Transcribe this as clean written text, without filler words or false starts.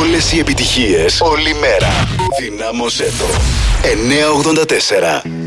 Όλες οι επιτυχίες, όλη μέρα. Δυνάμωσέ το. 984.